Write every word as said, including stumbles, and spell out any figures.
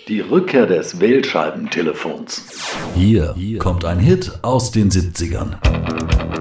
Die Rückkehr des Wählscheibentelefons. Hier kommt ein Hit aus den siebzigern.